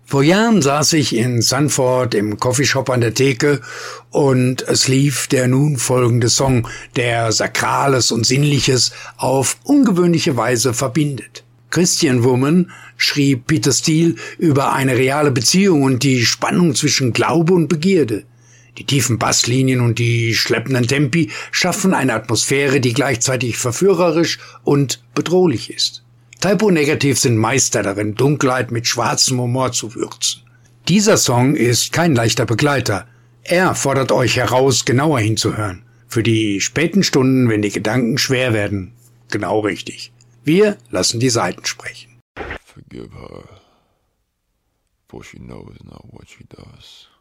Vor Jahren saß ich in Sanford im Coffeeshop an der Theke und es lief der nun folgende Song, der Sakrales und Sinnliches auf ungewöhnliche Weise verbindet. Christian Woman schrieb Peter Steele über eine reale Beziehung und die Spannung zwischen Glaube und Begierde. Die tiefen Basslinien und die schleppenden Tempi schaffen eine Atmosphäre, die gleichzeitig verführerisch und bedrohlich ist. Typo Negative sind Meister darin, Dunkelheit mit schwarzem Humor zu würzen. Dieser Song ist kein leichter Begleiter. Er fordert euch heraus, genauer hinzuhören. Für die späten Stunden, wenn die Gedanken schwer werden. Genau richtig. Wir lassen die Saiten sprechen. Forgive her, for she knows not what she does.